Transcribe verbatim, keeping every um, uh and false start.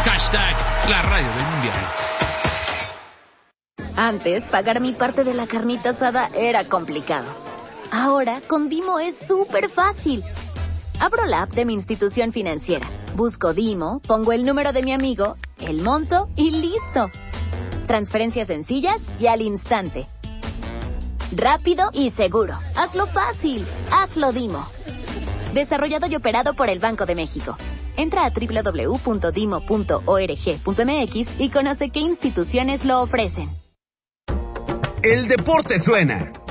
Hashtag la radio del mundial. Antes, pagar mi parte de la carnita asada era complicado. Ahora, con Dimo es súper fácil. Abro la app de mi institución financiera, busco Dimo, pongo el número de mi amigo, el monto y listo. Transferencias sencillas y al instante. Rápido y seguro. Hazlo fácil. Hazlo Dimo. Desarrollado y operado por el Banco de México. Entra a doble u doble u doble u punto dimo punto org punto m x y conoce qué instituciones lo ofrecen. El deporte suena